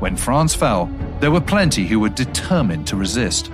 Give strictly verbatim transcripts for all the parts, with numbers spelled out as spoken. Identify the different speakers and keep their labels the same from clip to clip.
Speaker 1: When France fell, there were plenty who were determined to resist.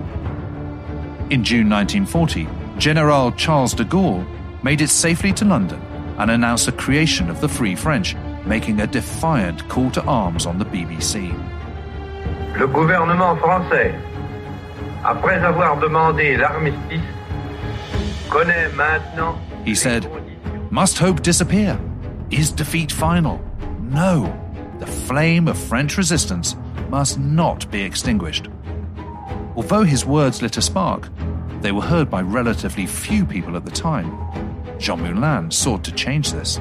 Speaker 1: In June nineteen forty, General Charles de Gaulle made it safely to London and announced the creation of the Free French, making a defiant call to arms on the B B C.
Speaker 2: Le gouvernement français, après avoir demandé l'armistice, connaît maintenant...
Speaker 1: He said, "Must hope disappear? Is defeat final? No, the flame of French resistance must not be extinguished." Although his words lit a spark, they were heard by relatively few people at the time. Jean Moulin sought to change this.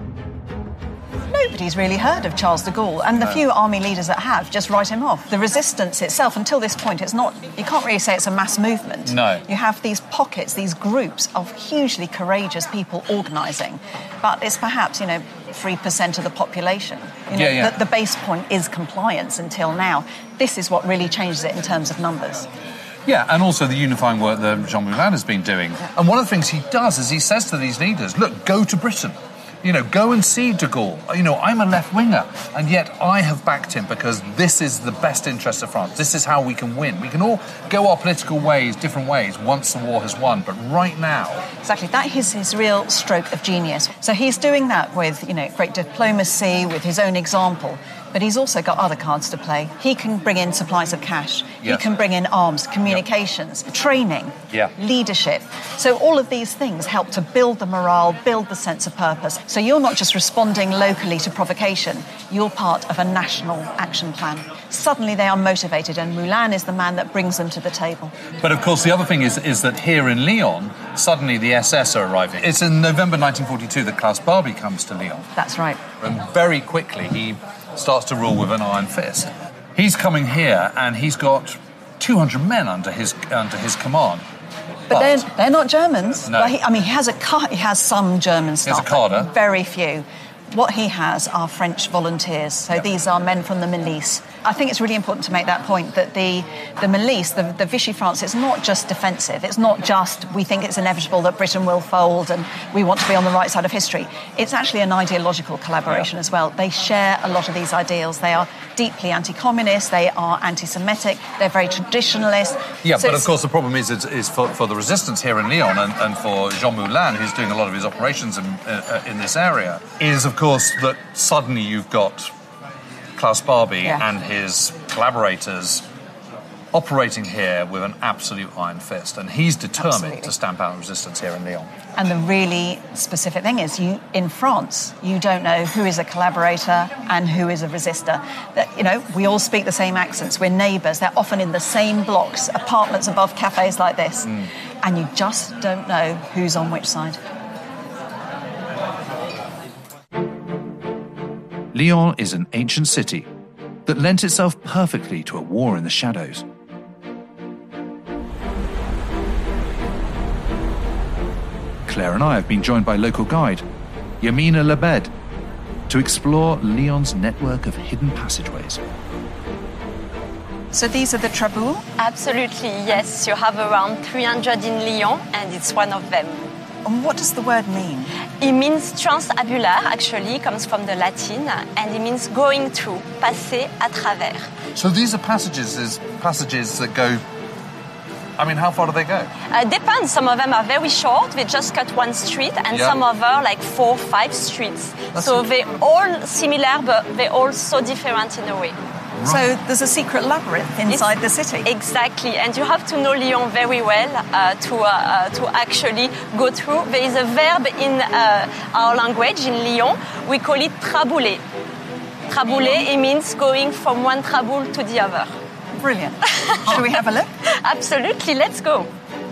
Speaker 3: Nobody's really heard of Charles de Gaulle, and the
Speaker 1: No.
Speaker 3: few army leaders that have just write him off. The resistance itself, until this point, it's not, you can't really say it's a mass movement.
Speaker 1: No.
Speaker 3: You have these pockets, these groups of hugely courageous people organising, but it's perhaps, you know, three percent of the population. You know,
Speaker 1: Yeah, yeah.
Speaker 3: The, the base point is compliance until now. This is what really changes it in terms of numbers.
Speaker 1: Yeah, and also the unifying work that Jean Moulin has been doing. And one of the things he does is he says to these leaders, look, go to Britain. You know, go and see de Gaulle. You know, I'm a left-winger, and yet I have backed him because this is the best interest of France. This is how we can win. We can all go our political ways, different ways, once the war has won. But right now...
Speaker 3: Exactly. That is his real stroke of genius. So he's doing that with, you know, great diplomacy, with his own example. But he's also got other cards to play. He can bring in supplies of cash.
Speaker 1: Yes.
Speaker 3: He can bring in arms, communications,
Speaker 1: Yep.
Speaker 3: training,
Speaker 1: Yeah.
Speaker 3: leadership. So all of these things help to build the morale, build the sense of purpose. So you're not just responding locally to provocation. You're part of a national action plan. Suddenly they are motivated, and Moulin is the man that brings them to the table.
Speaker 1: But of course, the other thing is, is that here in Lyon, suddenly the S S are arriving. It's in November nineteen forty-two that Klaus Barbie comes to Lyon.
Speaker 3: That's right.
Speaker 1: And very quickly, he starts to rule with an iron fist. He's coming here, and he's got two hundred men under his under his command.
Speaker 3: But, they're, they're not Germans.
Speaker 1: No.
Speaker 3: Well, he, I mean, he has a car, he has some German
Speaker 1: He has
Speaker 3: staff,
Speaker 1: a cadre.
Speaker 3: but very few. What he has are French volunteers. So
Speaker 1: Yep.
Speaker 3: these are men from the milice. I think it's really important to make that point, that the, the milice, the, the Vichy France, it's not just defensive. It's not just we think it's inevitable that Britain will fold and we want to be on the right side of history. It's actually an ideological collaboration
Speaker 1: Yeah.
Speaker 3: as well. They share a lot of these ideals. They are deeply anti-communist. They are anti-Semitic. They're very traditionalist.
Speaker 1: Yeah,
Speaker 3: So
Speaker 1: but of
Speaker 3: it's-
Speaker 1: course the problem is, is, is for, for the resistance here in Lyon and, and for Jean Moulin, who's doing a lot of his operations in, uh, in this area, is of course that suddenly you've got Klaus Barbie
Speaker 3: Yeah.
Speaker 1: and his collaborators operating here with an absolute iron fist, and he's determined
Speaker 3: Absolutely.
Speaker 1: to stamp out resistance here in Lyon.
Speaker 3: And the really specific thing is, you in France, you don't know who is a collaborator and who is a resistor. That, you know, we all speak the same accents. We're neighbours. They're often in the same blocks, apartments above cafes like this,
Speaker 1: Mm.
Speaker 3: and you just don't know who's on which side.
Speaker 1: Lyon is an ancient city that lent itself perfectly to a war in the shadows. Claire and I have been joined by local guide, Yamina Lebed, to explore Lyon's network of hidden passageways.
Speaker 3: So these are the traboules?
Speaker 4: Absolutely, yes. You have around three hundred in Lyon, and it's one of them.
Speaker 3: And what does the word mean?
Speaker 4: It means transabulaire, actually, comes from the Latin, and it means going through, passer à travers.
Speaker 1: So these are passages, is passages that go... I mean, how far do they go?
Speaker 4: Uh, depends. Some of them are very short. They just cut one street, and
Speaker 1: Yeah.
Speaker 4: some of are like four, five streets.
Speaker 1: That's
Speaker 4: so
Speaker 1: it.
Speaker 4: they're all similar, but they're all so different in a way.
Speaker 3: So there's a secret labyrinth inside the city.
Speaker 4: Exactly, and you have to know Lyon very well uh, to uh, uh, to actually go through. There is a verb in uh, our language in Lyon. We call it trabouler. Trabouler, it means going from one traboul to the other.
Speaker 3: Brilliant. Shall we have a look?
Speaker 4: Absolutely, let's go.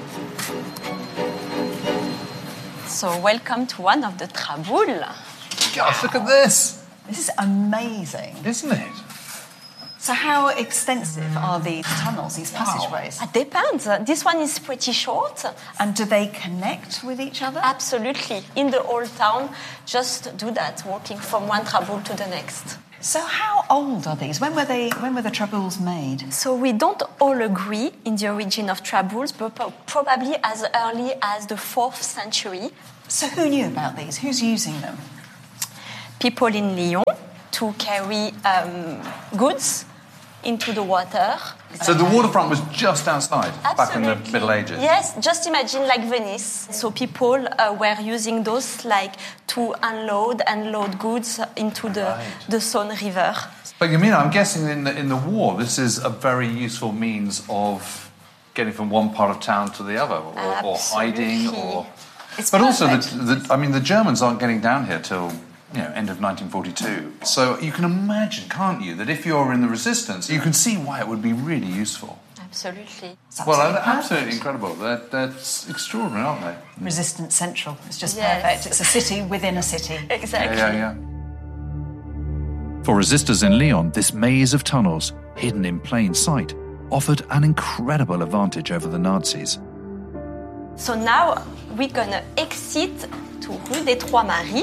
Speaker 4: So welcome to one of the traboules.
Speaker 1: Gosh, look at this!
Speaker 3: This is amazing.
Speaker 1: Isn't it?
Speaker 3: So how extensive are these tunnels, these passageways?
Speaker 4: It depends. Uh, This one is pretty short.
Speaker 3: And do they connect with each other?
Speaker 4: Absolutely. In the old town, just do that, walking from one traboul to the next.
Speaker 3: So how old are these? When were they? When were the traboules made?
Speaker 4: So we don't all agree in the origin of traboules, but po- probably as early as the fourth century.
Speaker 3: So who knew about these? Who's using them?
Speaker 4: People in Lyon, to carry um, goods into the water.
Speaker 1: So the waterfront was just outside,
Speaker 4: Absolutely.
Speaker 1: back in the Middle Ages?
Speaker 4: Yes, just imagine like Venice. So people uh, were using those like to unload and load goods into the,
Speaker 1: Right.
Speaker 4: the Saône River.
Speaker 1: But you mean, I'm guessing in the, in the war, this is a very useful means of getting from one part of town to the other, or, or hiding, or...
Speaker 3: It's
Speaker 1: But also,
Speaker 3: perfect.
Speaker 1: the, the, I mean, the Germans aren't getting down here till, you know, end of nineteen forty-two. So you can imagine, can't you, that if you're in the resistance, you can see why it would be really useful.
Speaker 4: Absolutely.
Speaker 3: It's
Speaker 1: Well,
Speaker 3: absolutely
Speaker 1: they're absolutely
Speaker 3: perfect.
Speaker 1: incredible. They're, that's extraordinary, aren't they?
Speaker 3: Resistance Central. It's just
Speaker 4: Yes.
Speaker 3: perfect. It's a city within a city.
Speaker 4: Exactly.
Speaker 1: Yeah, yeah, yeah.
Speaker 5: For resistors in Lyon, this maze of tunnels, hidden in plain sight, offered an incredible advantage over the Nazis.
Speaker 4: So now we're gonna exit to Rue des Trois Maries.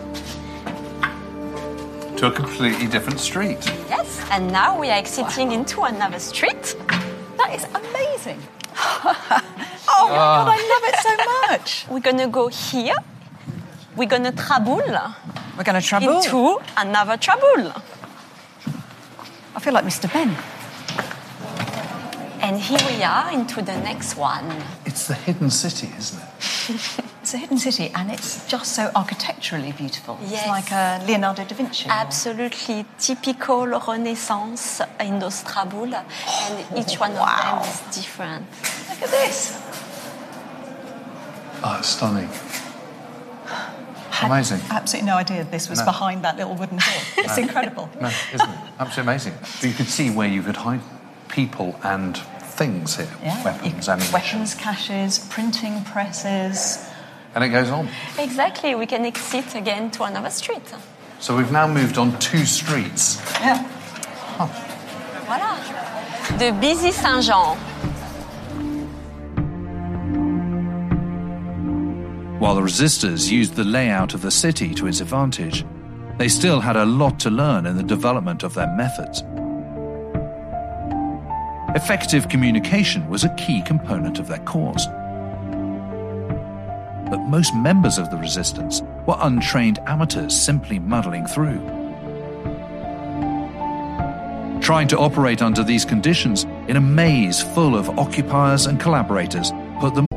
Speaker 1: To a completely different street.
Speaker 4: Yes. And now we are exiting into another street.
Speaker 3: That is amazing. Oh my God, I love it so much.
Speaker 4: We're gonna go here. We're gonna traboule
Speaker 3: We're going to travel.
Speaker 4: into another traboule.
Speaker 3: I feel like Mister Ben.
Speaker 4: And here we are into the next one.
Speaker 1: It's the hidden city, isn't it?
Speaker 3: It's a hidden city and it's just so architecturally beautiful.
Speaker 4: Yes.
Speaker 3: It's like a Leonardo da Vinci.
Speaker 4: Absolutely typical Renaissance in those traboules, and each one
Speaker 3: Wow.
Speaker 4: of them is different.
Speaker 3: Look at this.
Speaker 1: Oh, it's stunning.
Speaker 3: Had
Speaker 1: Amazing.
Speaker 3: absolutely no idea this was
Speaker 1: No.
Speaker 3: behind that little wooden door. It's incredible.
Speaker 1: No, isn't it? Absolutely amazing. But you could see where you could hide people and things here.
Speaker 3: Yeah.
Speaker 1: Weapons,
Speaker 3: You-
Speaker 1: ammunition.
Speaker 3: weapons caches, printing presses.
Speaker 1: And it goes on.
Speaker 4: Exactly, we can exit again to another street.
Speaker 1: So we've now moved on two streets.
Speaker 3: Yeah.
Speaker 4: Voilà. De Busy Saint-Jean.
Speaker 5: While the resistors used the layout of the city to its advantage, they still had a lot to learn in the development of their methods. Effective communication was a key component of their cause. But most members of the resistance were untrained amateurs simply muddling through. Trying to operate under these conditions in a maze full of occupiers and collaborators put them